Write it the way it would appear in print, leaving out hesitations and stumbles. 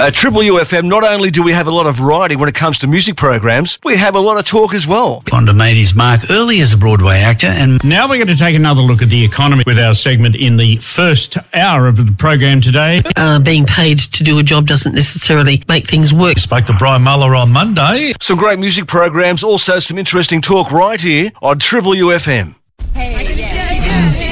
Triple UFM, not only do we have a lot of variety when it comes to music programs, we have a lot of talk as well. Fonda made his mark early as a Broadway actor, and now we're going to take another look at the economy with our segment in the first hour of the program today. Being paid to do a job doesn't necessarily make things work. Spoke to Brian Muller on Monday. Some great music programs, also some interesting talk right here on Triple UFM. Hey, yeah.